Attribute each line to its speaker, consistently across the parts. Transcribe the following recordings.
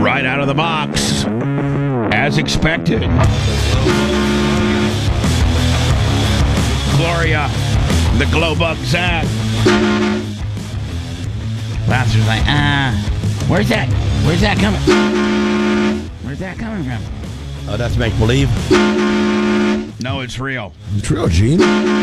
Speaker 1: Right out of the box, as expected. Gloria, the glow bug Zach. Bouncers like, where's that? Where's that coming? Where's that coming from?
Speaker 2: Oh, that's make believe.
Speaker 1: No, it's real.
Speaker 3: It's real, Gene.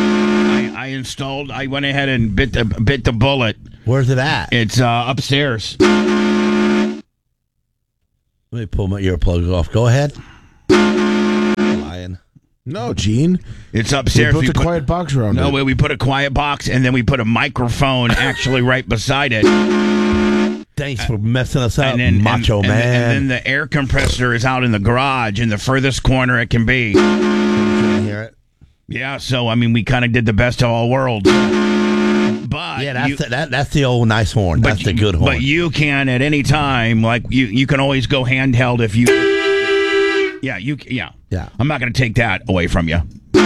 Speaker 1: I went ahead and bit the bullet.
Speaker 2: Where's it at?
Speaker 1: It's upstairs.
Speaker 2: Let me pull my earplugs off. Go ahead. Lying.
Speaker 3: No, Gene.
Speaker 1: It's upstairs.
Speaker 3: We built a quiet box around it.
Speaker 1: No, we put a quiet box, and then we put a microphone actually right beside it.
Speaker 2: Thanks for messing us up, macho man.
Speaker 1: And then the air compressor is out in the garage in the furthest corner it can be.
Speaker 2: You can't hear it.
Speaker 1: Yeah, so, I mean, we kind of did the best of all worlds. But
Speaker 2: yeah, that's the old nice horn. That's the good horn.
Speaker 1: But you can, at any time, like, you can always go handheld if you... Yeah. I'm not going to take that away from you.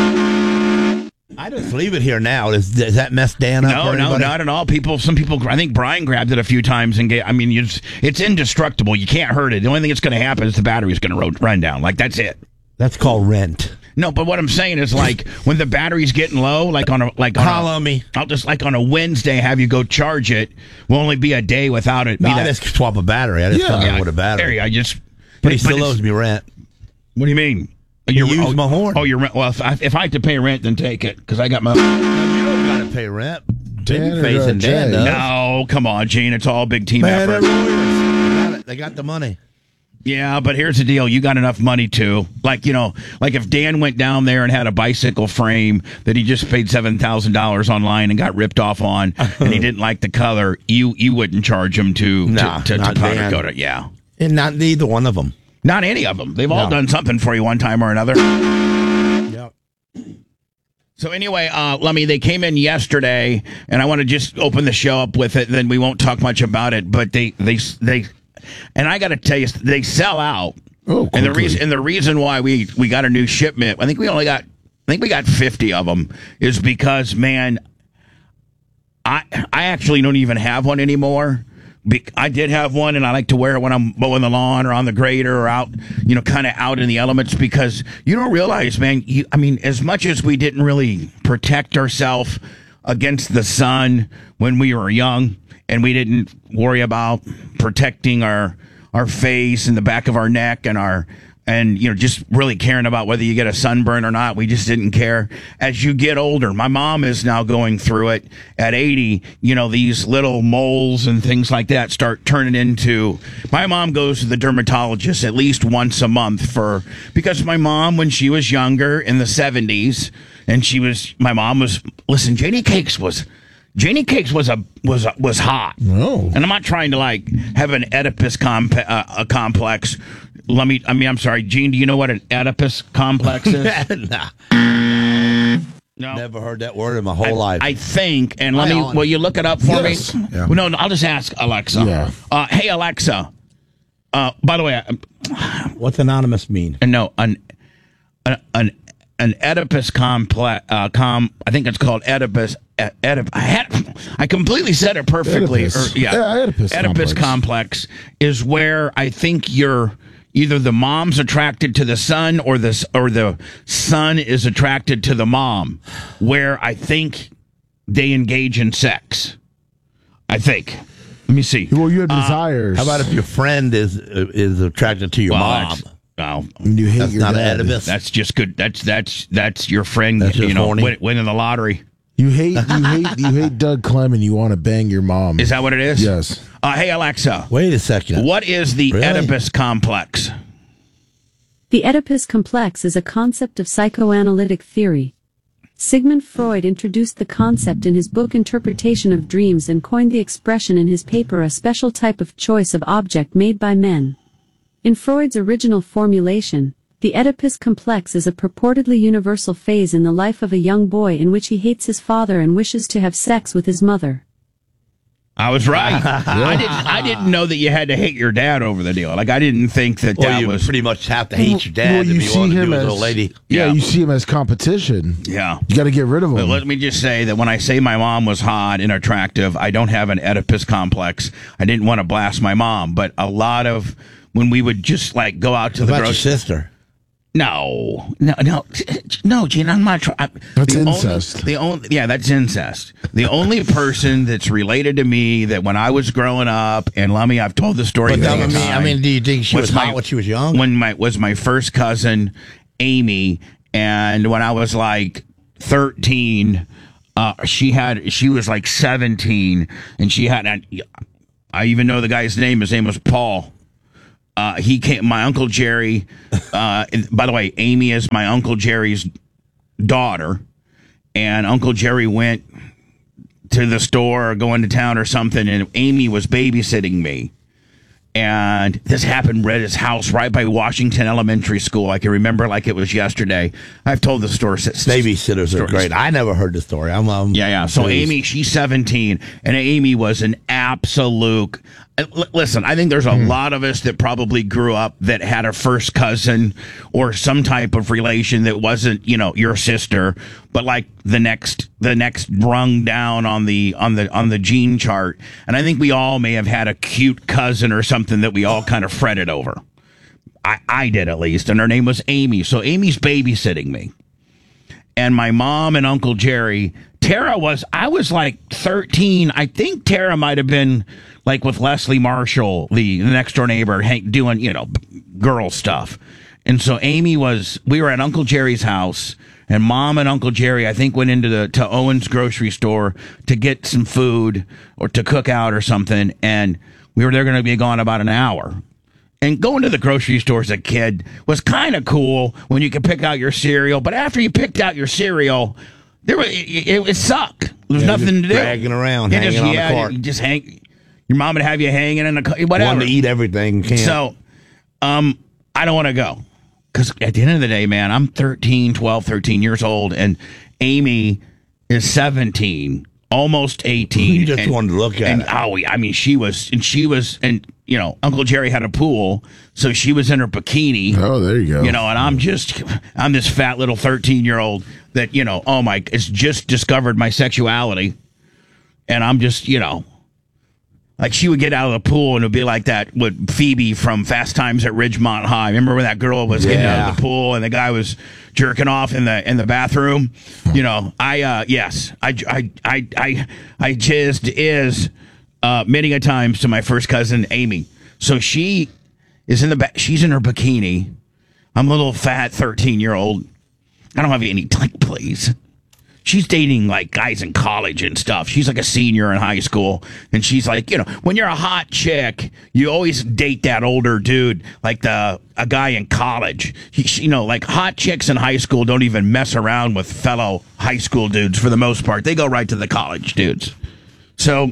Speaker 2: I just leave it here now. Does that mess Dan up?
Speaker 1: No, not at all. Some people. I think Brian grabbed it a few times and it's indestructible. You can't hurt it. The only thing that's going to happen is the battery's going to run down. Like, that's it.
Speaker 2: That's called rent.
Speaker 1: No, but what I'm saying is, like, when the battery's getting low,
Speaker 2: Follow me.
Speaker 1: I'll just, like, on a Wednesday have you go charge it. Will only be a day without it.
Speaker 2: I just swap a battery. I just come in with a battery. But he still owes me rent.
Speaker 1: What do you mean?
Speaker 2: You use my horn.
Speaker 1: Oh, your rent. Well, if I have to pay rent, then take it, because I got my...
Speaker 2: No, you don't got to pay rent. Babyface and Dan does.
Speaker 1: No, come on, Gene. It's all a big team effort.
Speaker 2: They got the money.
Speaker 1: Yeah, but here's the deal. You got enough money, too. Like if Dan went down there and had a bicycle frame that he just paid $7,000 online and got ripped off on, and he didn't like the color, you wouldn't charge him to powder coat it. Yeah.
Speaker 2: And not neither one of them.
Speaker 1: Not any of them. They've all done something for you one time or another.
Speaker 2: Yep.
Speaker 1: So anyway, Lummy, they came in yesterday, and I want to just open the show up with it, then we won't talk much about it, but they and I got to tell you, they sell out.
Speaker 3: Oh,
Speaker 1: and the reason why we got a new shipment, I think we got 50 of them, is because, man, I actually don't even have one anymore. I did have one, and I like to wear it when I'm mowing the lawn or on the grader or out, kind of out in the elements, because you don't realize, man, as much as we didn't really protect ourselves against the sun when we were young, and we didn't worry about protecting our face and the back of our neck and just really caring about whether you get a sunburn or not. We just didn't care. As you get older, my mom is now going through it at 80. These little moles and things like that start turning into... My mom goes to the dermatologist at least once a month because my mom, when she was younger in the 70s, and listen, Janie Cakes was hot.
Speaker 3: No.
Speaker 1: And I'm not trying to have an Oedipus complex. I'm sorry, Gene, do you know what an Oedipus complex is?
Speaker 2: Nah.
Speaker 1: No.
Speaker 2: Never heard that word in my whole life.
Speaker 1: I think, and will you look it up for me?
Speaker 3: Yeah.
Speaker 1: Well, no, I'll just ask Alexa.
Speaker 3: Yeah.
Speaker 1: Hey, Alexa. By the way,
Speaker 2: what's anonymous mean?
Speaker 1: No, an Oedipus complex. I think it's called Oedipus. I completely said it perfectly. Oedipus complex is where I think either the mom's attracted to the son or the son is attracted to the mom, where I think they engage in sex. I think. Let me see.
Speaker 3: Well, you have desires.
Speaker 2: How about if your friend is attracted to your mom?
Speaker 3: You hate
Speaker 2: that's
Speaker 3: your
Speaker 2: not
Speaker 3: dad.
Speaker 2: an Oedipus.
Speaker 1: That's just good. That's your friend.
Speaker 2: That's just
Speaker 1: winning the lottery.
Speaker 3: You hate Doug Clem, and you want to bang your mom.
Speaker 1: Is that what it is?
Speaker 3: Yes.
Speaker 1: Hey, Alexa.
Speaker 2: Wait a second.
Speaker 1: What is the Oedipus complex?
Speaker 4: The Oedipus complex is a concept of psychoanalytic theory. Sigmund Freud introduced the concept in his book Interpretation of Dreams and coined the expression in his paper A Special Type of Choice of Object Made by Men. In Freud's original formulation, the Oedipus complex is a purportedly universal phase in the life of a young boy in which he hates his father and wishes to have sex with his mother.
Speaker 1: I was right. I didn't know that you had to hate your dad over the deal. Like, I didn't think that
Speaker 2: Well,
Speaker 1: that
Speaker 2: you
Speaker 1: was.
Speaker 2: pretty much have to hate your dad to
Speaker 3: you
Speaker 2: be
Speaker 3: see
Speaker 2: willing to
Speaker 3: him
Speaker 2: do with
Speaker 3: as
Speaker 2: a little lady.
Speaker 3: Yeah,
Speaker 1: Yeah.
Speaker 3: you see him as competition.
Speaker 1: Yeah.
Speaker 3: You got to get rid of
Speaker 1: But
Speaker 3: him.
Speaker 1: let me just say that when I say my mom was hot and attractive, I don't have an Oedipus complex. I didn't want to blast my mom, but a lot of when we would just like go out to
Speaker 2: What
Speaker 1: the
Speaker 2: about your
Speaker 1: grocery.
Speaker 2: sister?
Speaker 1: No, Gene. I'm not trying.
Speaker 3: That's incest.
Speaker 1: That's incest. The only person that's related to me that when I was growing up, and Lummy, I've told the story.
Speaker 2: But
Speaker 1: many
Speaker 2: that,
Speaker 1: a
Speaker 2: I mean,
Speaker 1: time,
Speaker 2: do you think she was hot when she was young?
Speaker 1: was my first cousin, Amy, and when I was like 13, she was like 17, and she had. I even know the guy's name. His name was Paul. He came. My Uncle Jerry. By the way, Amy is my Uncle Jerry's daughter, and Uncle Jerry went to the store or going to town or something, and Amy was babysitting me. And this happened at his house right by Washington Elementary School. I can remember like it was yesterday. I've told the story.
Speaker 2: Babysitters are great. I never heard the story.
Speaker 1: Yeah. So Amy, she's 17, and Amy was an absolute. Listen, I think there's a lot of us that probably grew up that had a first cousin or some type of relation that wasn't, your sister, but like the next rung down on the gene chart. And I think we all may have had a cute cousin or something that we all kind of fretted over. I did at least, and her name was Amy. So Amy's babysitting me. And my mom and Uncle Jerry, I was like 13. I think Tara might have been like with Leslie Marshall, the next door neighbor, doing, girl stuff. And so we were at Uncle Jerry's house, and Mom and Uncle Jerry, I think, went into to Owen's grocery store to get some food or to cook out or something. And they're going to be gone about an hour. And going to the grocery store as a kid was kind of cool when you could pick out your cereal. But after you picked out your cereal, it sucked. There was nothing to do.
Speaker 2: Dragging around, hanging on the cart.
Speaker 1: You just hang. Your mom would have you hanging in the car. Whatever.
Speaker 2: Wanting to eat everything. Can't.
Speaker 1: So, I don't want to go. Because at the end of the day, man, I'm 13 years old, and Amy is 17, almost 18.
Speaker 2: You just wanted to look at it.
Speaker 1: Oh, I mean, she was, and Uncle Jerry had a pool, so she was in her bikini.
Speaker 3: Oh, there you go.
Speaker 1: And I'm this fat little 13-year-old that, it's just discovered my sexuality. And I'm just, like she would get out of the pool and it would be like that with Phoebe from Fast Times at Ridgemont High. Remember when that girl was getting out of the pool and the guy was jerking off in the bathroom? I jizzed many a times to my first cousin Amy. So she is she's in her bikini. I'm a little fat 13-year-old. I don't have any please. She's dating like guys in college and stuff. She's like a senior in high school. And she's like, when you're a hot chick, you always date that older dude, like a guy in college. Like hot chicks in high school don't even mess around with fellow high school dudes for the most part. They go right to the college dudes. So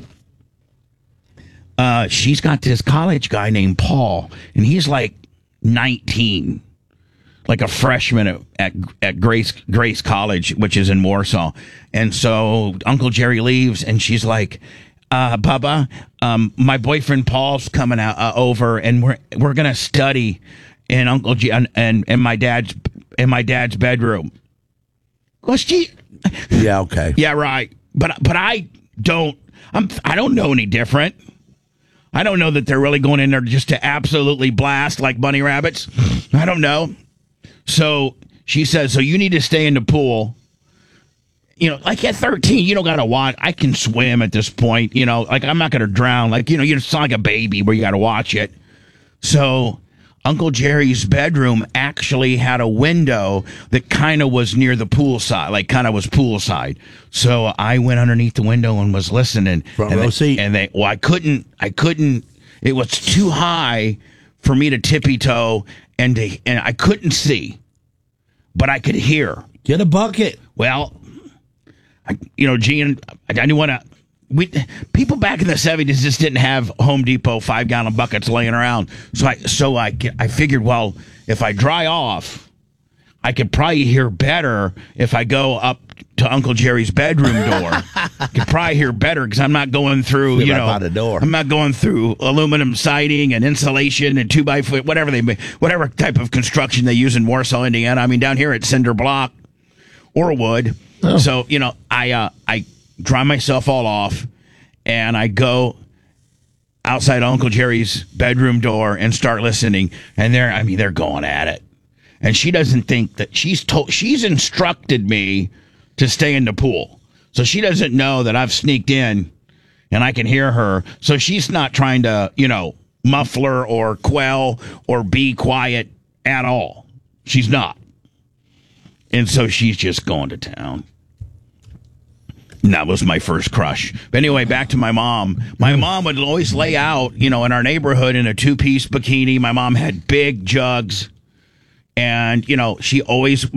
Speaker 1: she's got this college guy named Paul, and he's like 19. Like a freshman at Grace College, which is in Warsaw. And so Uncle Jerry leaves, and she's like, Bubba, my boyfriend Paul's coming over, and we're gonna study in Uncle and my dad's bedroom. Well,
Speaker 2: yeah, okay.
Speaker 1: Yeah, right. But I don't know any different. I don't know that they're really going in there just to absolutely blast like bunny rabbits. I don't know. So she says, so you need to stay in the pool. Like at 13, you don't got to watch. I can swim at this point, like I'm not going to drown. Like, you sound like a baby where you got to watch it. So Uncle Jerry's bedroom actually had a window that kind of was near the pool side, like kind of was poolside. So I went underneath the window and was listening.
Speaker 2: Front row seat.
Speaker 1: And I couldn't, it was too high for me to tippy toe and I couldn't see, but I could hear.
Speaker 2: Get a bucket.
Speaker 1: Well, Gene, I didn't want to. People back in the 70s just didn't have Home Depot 5-gallon buckets laying around. So I figured, well, if I dry off, I could probably hear better if I go up to Uncle Jerry's bedroom door. Could probably hear better because I'm not going through,
Speaker 2: Right by the door.
Speaker 1: I'm not going through aluminum siding and insulation and 2x4, whatever type of construction they use in Warsaw, Indiana. I mean, down here it's cinder block or wood.
Speaker 3: Oh.
Speaker 1: So, I dry myself all off and I go outside Uncle Jerry's bedroom door and start listening. And they're going at it. And she doesn't think that she's instructed me to stay in the pool. So she doesn't know that I've sneaked in and I can hear her. So she's not trying to, muffler or quell or be quiet at all. She's not. And so she's just going to town. And that was my first crush. But anyway, back to my mom. My mom would always lay out, in our neighborhood in a 2-piece bikini. My mom had big jugs. And, she always